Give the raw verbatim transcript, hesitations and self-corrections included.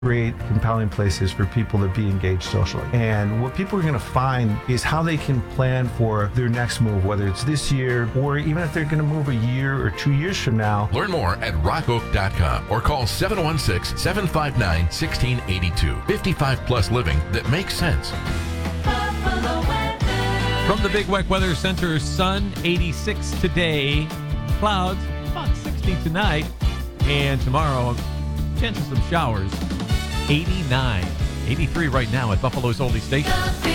create compelling places for people to be engaged socially. And what people are going to find is how they can plan for their next move, whether it's this year or even if they're going to move a year or two years from now. Learn more at rock oak dot com or call seven one six, seven five nine, one six eight two. fifty-five plus living that makes sense. From the Big Wet Weather Center, sun eighty-six today, clouds about sixty tonight, and tomorrow, chance of some showers, eighty-nine. eighty-three right now at Buffalo's Oldie Station.